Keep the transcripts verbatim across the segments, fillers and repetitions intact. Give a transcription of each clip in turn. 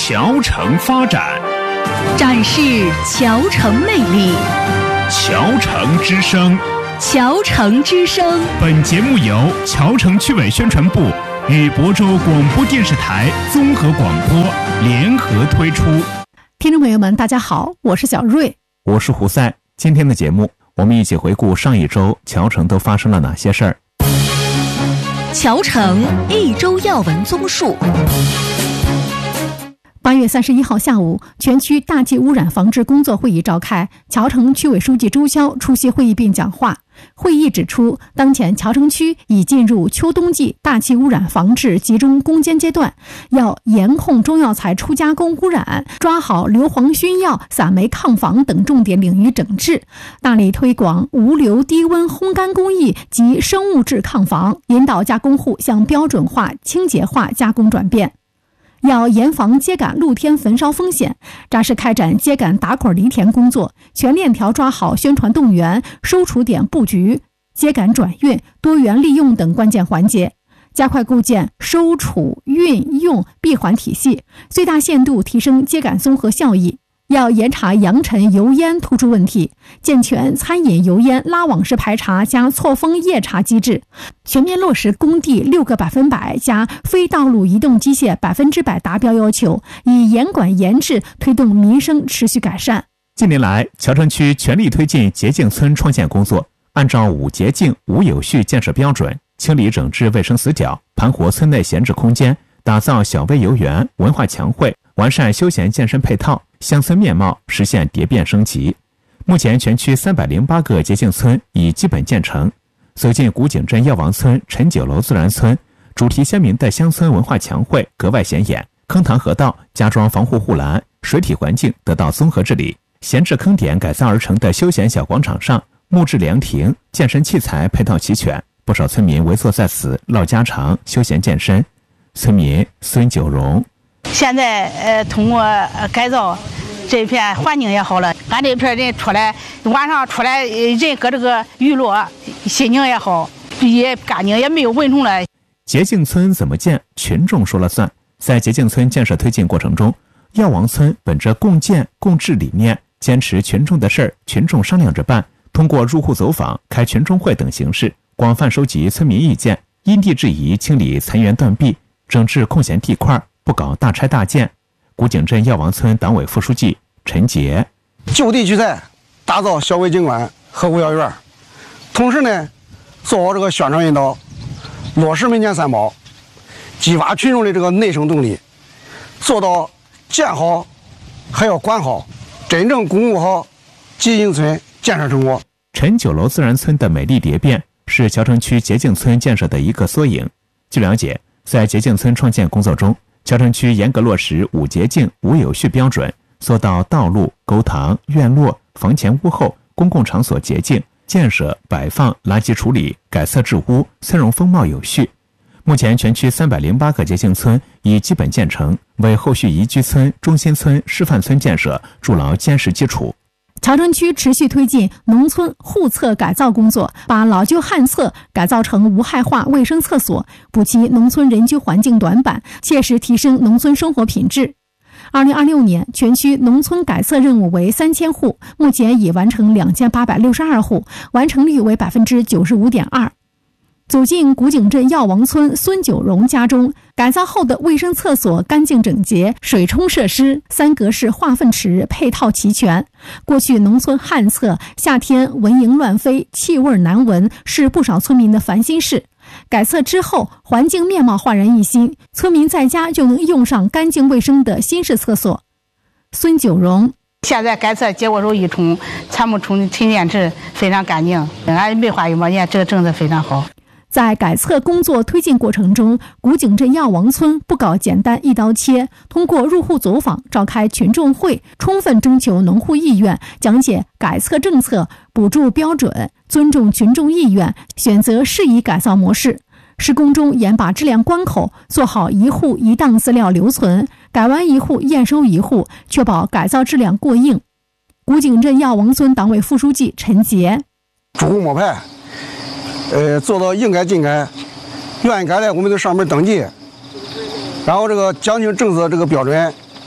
桥城发展， 展示桥城魅力。 桥城之声， 桥城之声。 本节目由桥城区委宣传部与亳州广播电视台综合广播联合推出。 听众朋友们，大家好，我是小瑞， 我是胡赛。今天的节目，我们一起回顾上一周桥城都发生了哪些事儿。 桥城一周要闻综述。 八月三十一号下午，全区大气污染防治工作会议召开，桥城区委书记朱霄出席会议并讲话。会议指出，当前桥城区已进入秋冬季大气污染防治集中攻坚阶段，要严控中药材初加工污染，抓好硫磺熏药、撒煤抗防等重点领域整治，大力推广无硫低温烘干工艺及生物质抗防，引导加工户向标准化、清洁化加工转变。要严防秸秆露天焚烧风险，扎实开展秸秆打捆犁田工作，全链条抓好宣传动员、收储点布局、秸秆转运、多元利用等关键环节，加快构建收储运用闭环体系，最大限度提升秸秆综合效益。要严查扬尘油烟突出问题，健全餐饮油烟拉网式排查加错峰夜查机制，全面落实工地六个百分百加非道路移动机械百分之百达标要求，以严管严治推动民生持续改善。 近年来，桥城区全力推进洁净村创建工作，按照五洁净、五有序建设标准，清理整治卫生死角，盘活村内闲置空间，打造小微游园、文化强会，完善休闲健身配套，乡村面貌实现蝶变升级。目前全区三百零八个洁净村已基本建成。走进古井镇药王村、陈九楼自然村，主题鲜明的乡村文化强会格外显眼。坑塘河道加装防护护栏，水体环境得到综合治理。闲置坑点改造而成的休闲小广场上，木质凉亭、健身器材配套齐全，不少村民围坐在此唠家常、休闲健身。村民孙九荣： 现在呃，通过改造，这片环境也好了。俺这片人出来，晚上出来人搁这个娱乐，心情也好，也干净，也没有蚊虫了。 洁净村怎么建，群众说了算。在洁净村建设推进过程中，药王村本着共建共治理念，坚持群众的事儿群众商量着办，通过入户走访、开群众会等形式，广泛收集村民意见，因地制宜清理残垣断壁，整治空闲地块，不搞大拆大建。古井镇药王村党委副书记陈杰： 就地取材，打造小微景观、呵护药园，同时呢，做好这个宣传引导，落实门前三包，激发群众的这个内生动力，做到建好还要管好，真正巩固好洁净村建设成果。 陈九楼自然村的美丽蝶变是桥城区洁净村建设的一个缩影。据了解，在洁净村创建工作中，桥城区严格落实五洁净、五有序标准，做到道路、沟塘、院落、房前屋后、公共场所洁净，建设、摆放、垃圾处理、改色治污，村容风貌有序。目前全区三百零八个洁净村已基本建成，为后续宜居村、中心村、示范村建设筑牢坚实基础。 桥城区持续推进农村户厕改造工作，把老旧旱厕改造成无害化卫生厕所，补齐农村人居环境短板，切实提升农村生活品质。二零二六年，全区农村改厕任务为三千户，目前已完成两千八百六十二户，完成率为百分之九十五点二。走进古井镇药王村孙九荣家中，改造后的卫生厕所干净整洁，水冲设施、三格式化粪池配套齐全。过去农村旱厕夏天蚊蝇乱飞，气味难闻，是不少村民的烦心事。改厕之后，环境面貌焕然一新，村民在家就能用上干净卫生的新式厕所。孙九荣： 现在改厕结果手一冲，全部冲沉淀池，非常干净，俺没花一毛钱，这个政策非常好。 在改厕工作推进过程中，古井镇药王村不搞简单一刀切，通过入户走访、召开群众会，充分征求农户意愿，讲解改厕政策、补助标准，尊重群众意愿，选择适宜改造模式。施工中严把质量关口，做好一户一档资料留存，改完一户验收一户，确保改造质量过硬。古井镇药王村党委副书记陈杰： 住户摸排，呃，做到应改尽改，愿意改的我们就上门登记，然后这个讲清政策这个标准，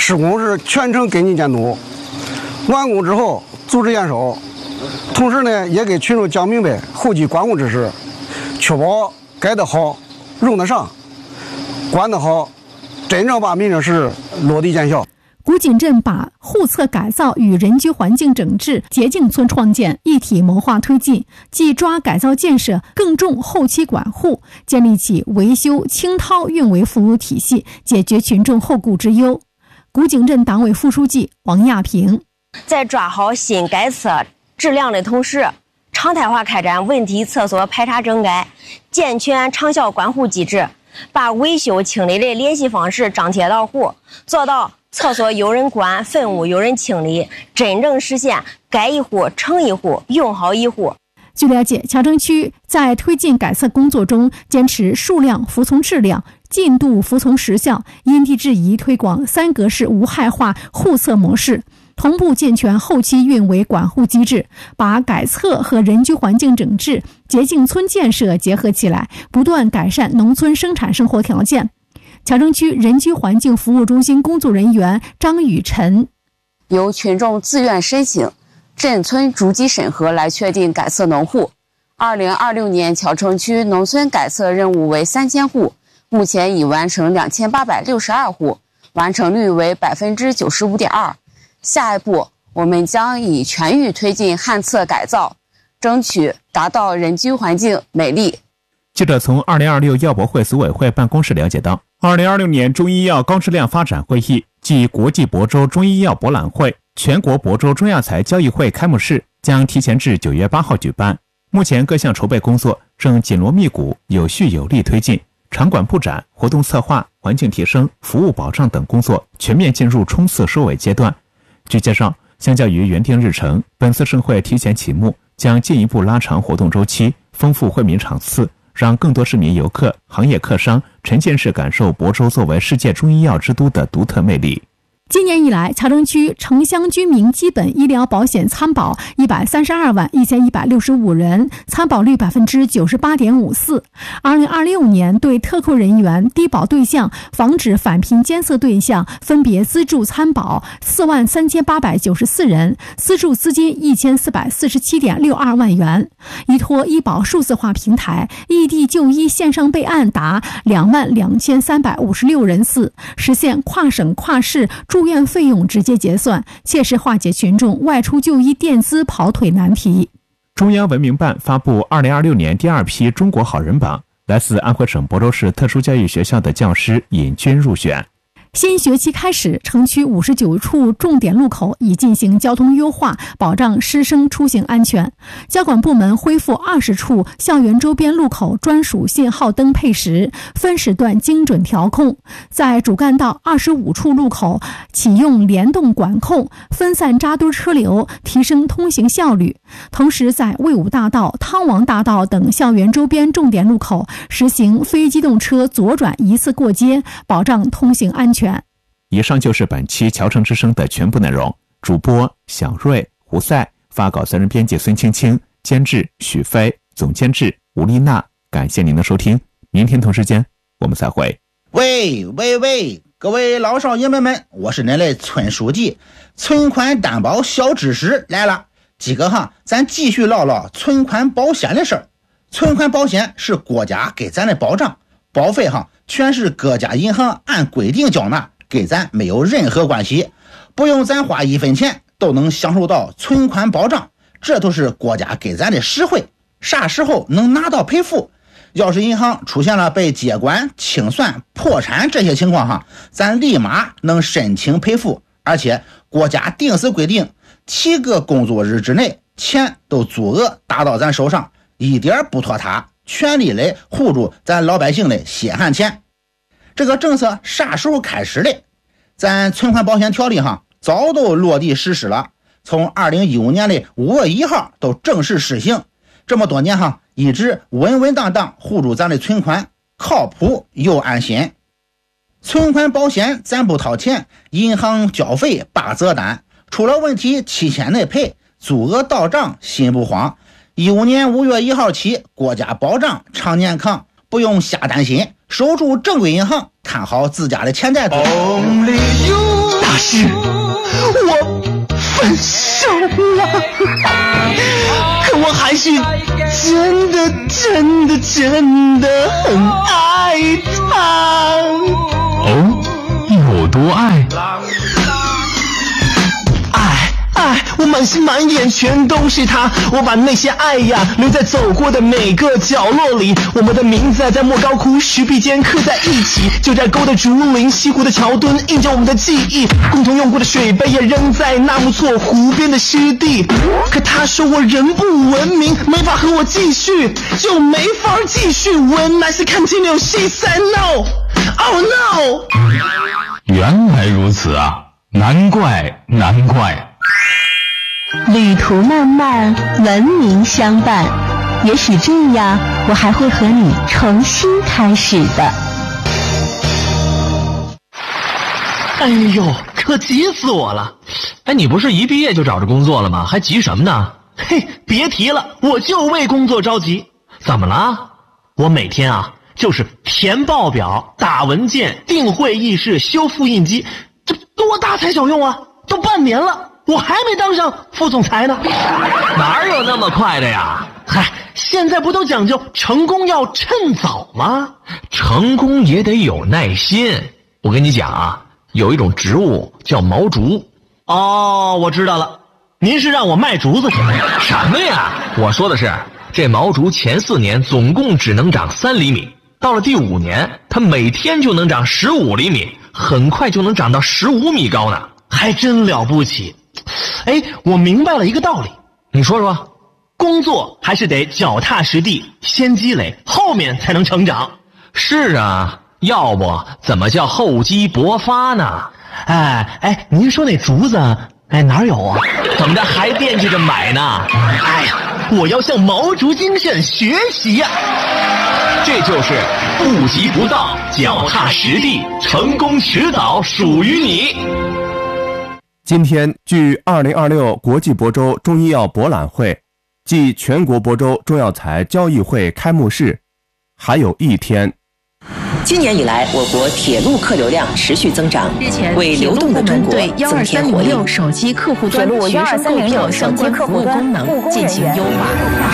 施工是全程跟进监督，完工之后组织验收，同时呢也给群众讲明白后期管控知识，确保盖得好、用得上、管得好，真正把民生事落地见效。 古井镇把户侧改造与人居环境整治、洁净村创建一体谋划推进，既抓改造建设，更重后期管护，建立起维修、清掏运维服务体系，解决群众后顾之忧。古井镇党委副书记王亚平， 在抓好新改厕质量的同时，常态化开展问题厕所排查整改，健全长效管护机制，把维修清理的联系方式张贴到户，做到厕所有人管，粪污有人清理，真正实现改一户成一户，用好一户。 据了解，谯城区在推进改厕工作中，坚持数量服从质量，进度服从时效，因地制宜推广三格式无害化户厕模式，同步健全后期运维管护机制，把改厕和人居环境整治、洁净村建设结合起来，不断改善农村生产生活条件。谯城区人居环境服务中心工作人员张雨晨， 由群众自愿申请，镇村逐级审核来确定改厕农户。二零二六年谯城区农村改厕任务为三千户，目前已完成两千八百六十二户，完成率为百分之九十五点二。下一步，我们将以全域推进旱厕改造，争取达到人居环境美丽。 记者从二零二六药博会组委会办公室了解到，二零二六年中医药高质量发展会议暨国际亳州中医药博览会、全国亳州中药材交易会开幕式将提前至九月八号举办。目前各项筹备工作正紧锣密鼓、有序有力推进，场馆布展、活动策划、环境提升、服务保障等工作全面进入冲刺收尾阶段。据介绍，相较于原定日程，本次盛会提前启幕，将进一步拉长活动周期，丰富会民场次，让更多市民游客、行业客商沉浸式感受亳州作为世界中医药之都的独特魅力。 今年以来，谯城区城乡居民基本医疗保险参保一百三十二万一千一百六十五人，参保率百分之九十八点五四。二零二六年对特扣人员、低保对象、防止返贫监测对象分别资助参保四万三千八百九十四人，资助资金一千四百四十七点六二万元。依托医保数字化平台，异地就医线上备案达两万两千三百五十六人次，实现跨省跨市住院费用直接结算，切实化解群众外出就医垫资跑腿难题。 中央文明办发布二零二六年第二批中国好人榜，来自安徽省亳州市特殊教育学校的教师引军入选。 新学期开始，城区五十九处重点路口已进行交通优化，保障师生出行安全。交管部门恢复二十处校园周边路口专属信号灯配时，分时段精准调控。在主干道二十五处路口启用联动管控，分散扎堆车流，提升通行效率。同时，在魏武大道、汤王大道等校园周边重点路口实行非机动车左转一次过街，保障通行安全。 以上就是本期谯城之声的全部内容。主播小瑞、胡赛，发稿责任编辑孙青青，监制许飞，总监制吴丽娜。感谢您的收听，明天同时间我们再会。 喂喂喂，各位老少爷们们，我是您的村书记。存款担保小知识来了，几个哈，咱继续唠唠存款保险的事儿。存款保险是国家给咱的保障，保费哈全是各家银行按规定缴纳，给咱没有任何关系，不用咱花一分钱都能享受到存款保障，这都是国家给咱的实惠。啥时候能拿到赔付？要是银行出现了被接管、清算、破产这些情况哈，咱立马能申请赔付，而且国家定时规定七个工作日之内钱都足额打到咱手上，一点不拖沓，全力来护住咱老百姓的血汗钱。这个政策啥时候开始的？咱存款保险条例哈早都落地实施了，从二零一五年的五月一号都正式实行。这么多年哈，一直稳稳当当护住咱的存款，靠谱又安心。存款保险咱不掏钱，银行交费八折单，出了问题七千内赔，足额到账心不慌。一五年五月一号起，国家保障常年康，不用瞎担心，守住正规银行，看好自家的钱袋子。 誓我分手了，可我还是真的真的真的很爱他。 哦，有多爱？ 爱，我满心满眼全都是他，我把那些爱呀留在走过的每个角落里，我们的名字在莫高窟石壁间刻在一起，九寨沟的竹林，西湖的桥墩印着我们的记忆，共同用过的水杯也扔在纳木错湖边的湿地。可他说我人不文明，没法和我继续，就没法继续。When I say continue, she said no. Oh no. 原来如此啊，难怪难怪。 旅途漫漫，文明相伴，也许这样，我还会和你重新开始的。 哎呦，可急死我了！哎，你不是一毕业就找着工作了吗？还急什么呢？嘿，别提了，我就为工作着急。怎么了？我每天啊，就是填报表、打文件、订会议室、修复印机，这多大材小用啊！都半年了，我还没当上副总裁呢。哪有那么快的呀？嗨，现在不都讲究成功要趁早吗？成功也得有耐心。我跟你讲啊，有一种植物叫毛竹。哦，我知道了，您是让我卖竹子去？什么呀？我说的是这毛竹前四年总共只能长三厘米，到了第五年它每天就能长十五厘米，很快就能长到十五米高呢，还真了不起。哎，我明白了一个道理，你说说，工作还是得脚踏实地，先积累，后面才能成长。是啊，要不怎么叫厚积薄发呢？哎哎，您说那竹子，哎哪有啊？怎么着还惦记着买呢？哎呀，我要向毛竹精神学习呀、啊！这就是不急不躁，脚踏实地，成功迟早属于你。 今天，距二零二六国际亳州中医药博览会暨全国亳州中药材交易会开幕式还有一天。 今年以来，我国铁路客流量持续增长，为流动的中国增添活力。 手机客户端学生购票相关服务功能进行优化。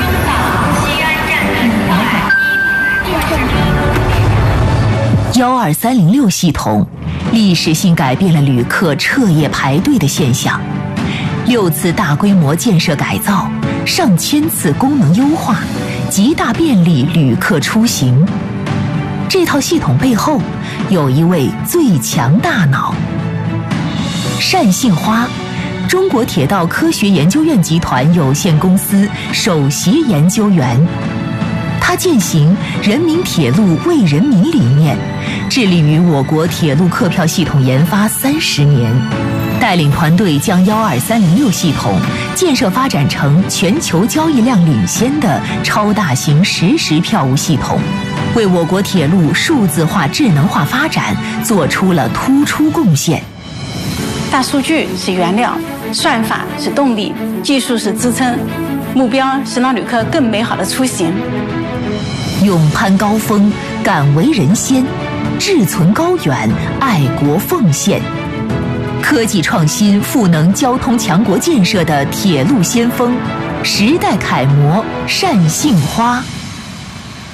幺二三零六系统历史性改变了旅客彻夜排队的现象，六次大规模建设改造，上千次功能优化，极大便利旅客出行。这套系统背后有一位最强大脑——单杏花，中国铁道科学研究院集团有限公司首席研究员。他践行人民铁路为人民理念，致力于我国铁路客票系统研发三十年，带领团队将幺二三零六系统建设发展成全球交易量领先的超大型实时票务系统，为我国铁路数字化智能化发展做出了突出贡献。 大数据是原料，算法是动力，技术是支撑，目标是让旅客更美好的出行。 勇攀高峰，敢为人先，志存高远，爱国奉献。科技创新赋能交通强国建设的铁路先锋，时代楷模单杏花。